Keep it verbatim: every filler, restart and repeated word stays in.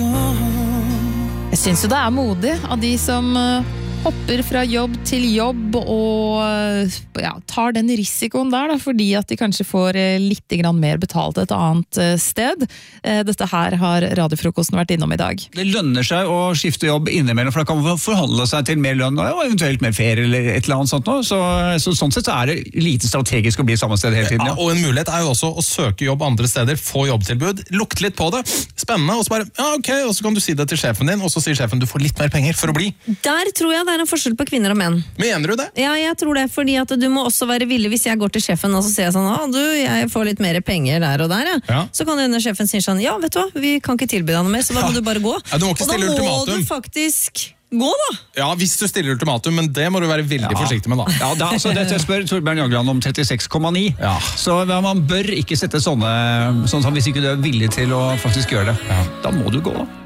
Jeg synes jo det er modig av de som hopper fra jobb til jobb og ja, tar den risikoen der da, fordi at de kanskje får litt grann mer betalt et annet sted. Dette her har Radiofrokosten vært innom i dag. Det lønner seg å skifte jobb innimellom, for da kan man forholde seg til mer lønn og eventuelt mer ferie eller et eller annet sånt. Så, så sånn sett så er det lite strategisk å bli samme sted hele tiden. Ja. Ja, og en mulighet er jo også å søke jobb andre steder, få jobbtilbud, lukte litt på det, spennende, og så bare, ja ok, og så kan du si det til sjefen din, og så sier sjefen du får litt mer penger for å bli. Der tror jeg det er en forskjell på kvinner og menn. Mener du det? Ja, jeg tror det, fordi at du må også være villig hvis jeg går til sjefen og så sier jeg sånn, ah, du, jeg får litt mer penger der og der, ja. Ja. Så kan denne sjefen si sånn, ja, vet du hva, vi kan ikke tilby deg noe mer, så da må du bare gå. Ja, du må ikke stille og da må ultimatum. du faktisk gå da. Ja, hvis du stiller ultimatum, men det må du være veldig Ja. forsiktig med da. Ja, da, altså, dette spør Torbjørn Jagland om trettiseks komma ni. Ja. Så ja, man bør ikke sette sånne, sånn som hvis ikke du er villig til å faktisk gjøre det. Ja. Da må du gå.